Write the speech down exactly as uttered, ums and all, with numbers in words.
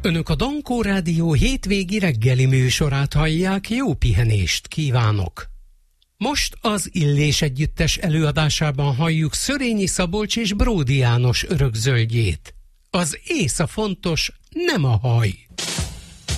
Önök a Dankó Rádió hétvégi reggeli műsorát hallják, jó pihenést kívánok! Most az Illés Együttes előadásában halljuk Szörényi Szabolcs és Bródi János örökzöldjét. Az ész a fontos, nem a haj.